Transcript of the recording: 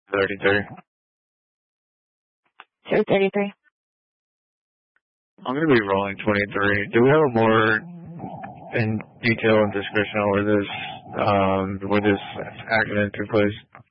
33. 033. I'm going to be rolling 23. Do we have a more in detail and description on where this accident took place?